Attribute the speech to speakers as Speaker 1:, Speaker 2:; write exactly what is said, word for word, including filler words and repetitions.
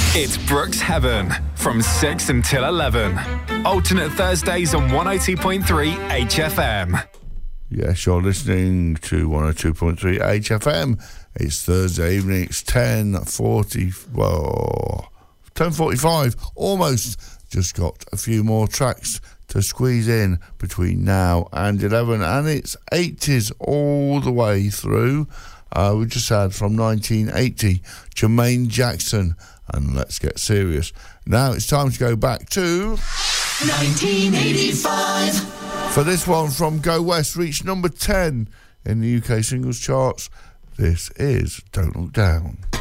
Speaker 1: It's Brooks Heaven from six until eleven. Alternate Thursdays on one oh two point three H F M.
Speaker 2: Yes, you're listening to one oh two point three H F M. It's Thursday evening. It's ten forty, well, ten forty-five. Almost. Just got a few more tracks to squeeze in between now and eleven. And it's eighties all the way through. Uh, we just had from nineteen eighty, Jermaine Jackson. And let's get serious. Now it's time to go back to
Speaker 3: nineteen eighty-five.
Speaker 2: For this one from Go West, reached number ten in the U K singles charts. This is Don't Look Down.